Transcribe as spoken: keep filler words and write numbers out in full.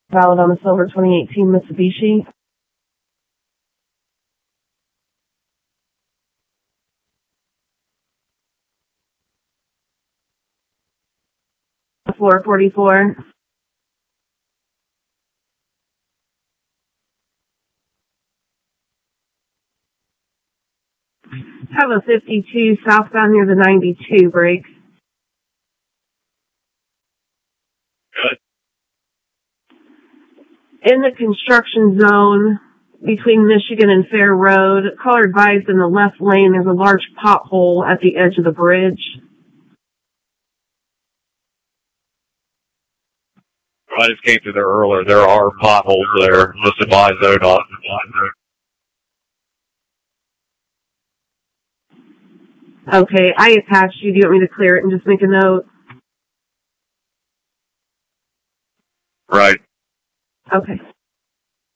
Valid on the silver twenty eighteen Mitsubishi. four forty-four. Have a fifty-two southbound near the ninety-two break. Good. In the construction zone between Michigan and Fair Road, caller advised in the left lane there's a large pothole at the edge of the bridge. I just came through there earlier. There are potholes there. Just advise O D O T. Okay, I attached you. Do you want me to clear it and just make a note? Right. Okay.